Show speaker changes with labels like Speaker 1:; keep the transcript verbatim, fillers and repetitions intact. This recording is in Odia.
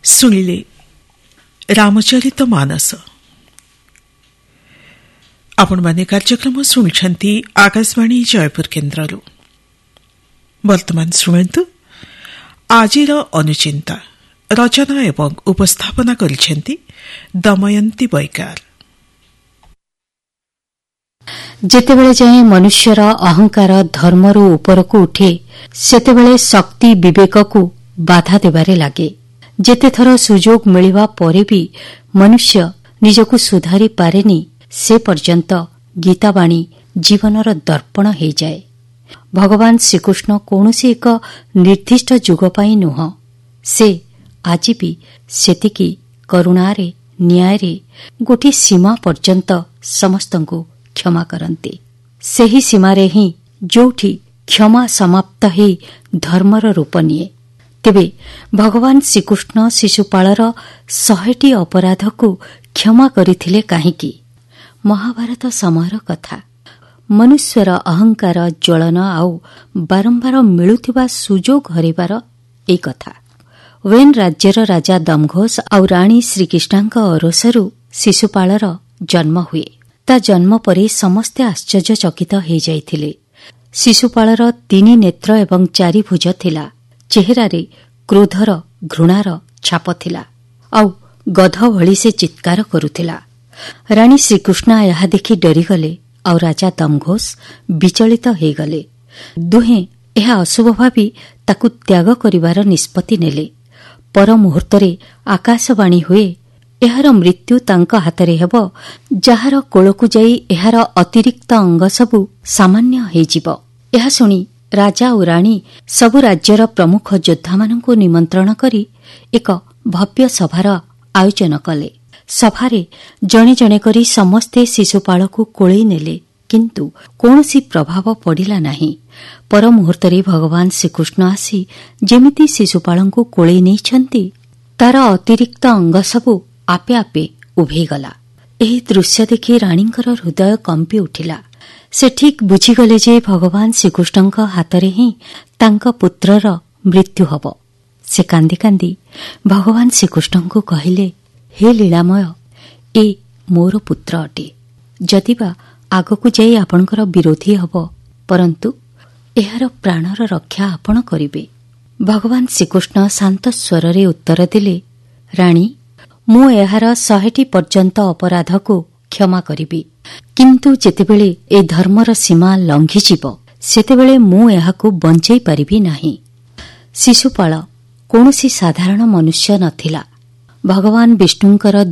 Speaker 1: ଶୁଣିଲେ ରାମଚରିତ ମାନସ। ଆପଣମାନେ କାର୍ଯ୍ୟକ୍ରମ ଶୁଣୁଛନ୍ତି ଆକାଶବାଣୀ ଜୟପୁର କେନ୍ଦ୍ରରୁ। ବର୍ତ୍ତମାନ ଶୁଣନ୍ତୁ ଆଜିର ଅନୁଚିନ୍ତା। ରଚନା ଏବଂ ଉପସ୍ଥାପନା କରିଛନ୍ତି ଦମୟନ୍ତୀ ବୈକାର।
Speaker 2: ଯେତେବେଳେ ଯାଏ ମନୁଷ୍ୟର ଅହଙ୍କାର ଧର୍ମରୁ ଉପରକୁ ଉଠେ, ସେତେବେଳେ ଶକ୍ତି ବିବେକକୁ ବାଧା ଦେବାରେ ଲାଗେ। ଯେତେଥର ସୁଯୋଗ ମିଳିବା ପରେ ବି ମନୁଷ୍ୟ ନିଜକୁ ସୁଧାରି ପାରେନି, ସେ ପର୍ଯ୍ୟନ୍ତ ଗୀତାବାଣୀ ଜୀବନର ଦର୍ପଣ ହୋଇଯାଏ। ଭଗବାନ ଶ୍ରୀକୃଷ୍ଣ କୌଣସି ଏକ ନିର୍ଦ୍ଦିଷ୍ଟ ଯୁଗ ପାଇଁ ନୁହଁ, ସେ ଆଜି ବି ସେତିକି କରୁଣାରେ ନ୍ୟାୟରେ ଗୋଟିଏ ସୀମା ପର୍ଯ୍ୟନ୍ତ ସମସ୍ତଙ୍କୁ କ୍ଷମା କରନ୍ତି। ସେହି ସୀମାରେ ହିଁ ଯୋଉଠି କ୍ଷମା ସମାପ୍ତ ହୋଇ ଧର୍ମର ରୂପ ନିଏ। ତେବେ ଭଗବାନ ଶ୍ରୀକୃଷ୍ଣ ଶିଶୁପାଳର ଶହେଟି ଅପରାଧକୁ କ୍ଷମା କରିଥିଲେ କାହିଁକି? ମହାଭାରତ ସମୟର କଥା। ମନୁଷ୍ୟର ଅହଙ୍କାର ଜ୍ୱଳନ ଆଉ ବାରମ୍ବାର ମିଳୁଥିବା ସୁଯୋଗ ହରାଇବାର ଏହି କଥା। ୱେନ୍ ରାଜ୍ୟର ରାଜା ଦମଘୋଷ ଆଉ ରାଣୀ ଶ୍ରୀକୃଷ୍ଣାଙ୍କ ଔରସରୁ ଶିଶୁପାଳର ଜନ୍ମ ହୁଏ। ତା ଜନ୍ମ ପରେ ସମସ୍ତେ ଆଶ୍ଚର୍ଯ୍ୟଚକିତ ହୋଇଯାଇଥିଲେ। ଶିଶୁପାଳର ତିନି ନେତ୍ର ଏବଂ ଚାରି ଭୁଜ ଥିଲା। ଚେହେରାରେ କ୍ରୋଧର ଘୃଣାର ଛାପ ଥିଲା, ଆଉ ଗଧ ଭଳି ସେ ଚିତ୍କାର କରୁଥିଲା। ରାଣୀ ଶ୍ରୀକୃଷ୍ଣ ଏହା ଦେଖି ଡରିଗଲେ, ଆଉ ରାଜା ଦମଘୋଷ ବିଚଳିତ ହୋଇଗଲେ। ଦୁହେଁ ଏହା ଅଶୁଭ ଭାବି ତାକୁ ତ୍ୟାଗ କରିବାର ନିଷ୍ପତ୍ତି ନେଲେ। ପର ମୁହୂର୍ତ୍ତରେ ଆକାଶବାଣୀ ହୁଏ, ଏହାର ମୃତ୍ୟୁ ତାଙ୍କ ହାତରେ ହେବ, ଯାହାର କୋଳକୁ ଯାଇ ଏହାର ଅତିରିକ୍ତ ଅଙ୍ଗ ସବୁ ସାମାନ୍ୟ ହୋଇଯିବ। ଏହା ଶୁଣି ରାଜା ଓ ରାଣୀ ସବୁ ରାଜ୍ୟର ପ୍ରମୁଖ ଯୋଦ୍ଧାମାନଙ୍କୁ ନିମନ୍ତ୍ରଣ କରି ଏକ ଭବ୍ୟ ସଭାର ଆୟୋଜନ କଲେ। ସଭାରେ ଜଣେ ଜଣେ କରି ସମସ୍ତେ ଶିଶୁପାଳକୁ କୋଳେଇ ନେଲେ, କିନ୍ତୁ କୌଣସି ପ୍ରଭାବ ପଡ଼ିଲା ନାହିଁ। ପର ମୁହୂର୍ତ୍ତରେ ଭଗବାନ ଶ୍ରୀକୃଷ୍ଣ ଆସି ଯେମିତି ଶିଶୁପାଳଙ୍କୁ କୋଳେଇ ନେଇଛନ୍ତି, ତାର ଅତିରିକ୍ତ ଅଙ୍ଗ ସବୁ ଆପେ ଆପେ ଉଭେଇଗଲା। ଏହି ଦୃଶ୍ୟ ଦେଖି ରାଣୀଙ୍କର ହୃଦୟ କମ୍ପି ଉଠିଲା। ସେ ଠିକ୍ ବୁଝିଗଲେ ଯେ ଭଗବାନ ଶ୍ରୀକୃଷ୍ଣଙ୍କ ହାତରେ ହିଁ ତାଙ୍କ ପୁତ୍ରର ମୃତ୍ୟୁ ହେବ। ସେ କାନ୍ଦି କାନ୍ଦି ଭଗବାନ ଶ୍ରୀକୃଷ୍ଣଙ୍କୁ କହିଲେ, ହେ ଲୀଳାମୟ, ଏ ମୋର ପୁତ୍ର ଅଟେ। ଯଦିବା ଆଗକୁ ଯାଇ ଆପଣଙ୍କର ବିରୋଧୀ ହେବ, ପରନ୍ତୁ ଏହାର ପ୍ରାଣର ରକ୍ଷା ଆପଣ କରିବେ। ଭଗବାନ ଶ୍ରୀକୃଷ୍ଣ ଶାନ୍ତ ସ୍ୱରରେ ଉତ୍ତର ଦେଲେ, ରାଣୀ, ମୁଁ ଏହାର ଶହେଟି ପର୍ଯ୍ୟନ୍ତ ଅପରାଧକୁ କ୍ଷମା କରିବି, କିନ୍ତୁ ଯେତେବେଳେ ଏ ଧର୍ମର ସୀମା ଲଙ୍ଘିଯିବ, ସେତେବେଳେ ମୁଁ ଏହାକୁ ବଞ୍ଚାଇ ପାରିବି ନାହିଁ। ଶିଶୁପାଳ କୌଣସି ସାଧାରଣ ମନୁଷ୍ୟ ନଥିଲା। ଭଗବାନ ବିଷ୍ଣୁଙ୍କର